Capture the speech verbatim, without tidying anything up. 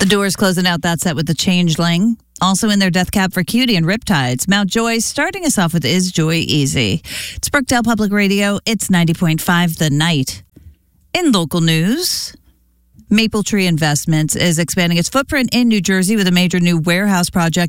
The Doors closing out that set with The Changeling. Also in their Death Cab for Cutie and Riptides. Mountjoy starting us off with Is Joy Easy. It's Brookdale Public Radio. It's ninety point five The Night. In local news, Maple Tree Investments is expanding its footprint in New Jersey with a major new warehouse project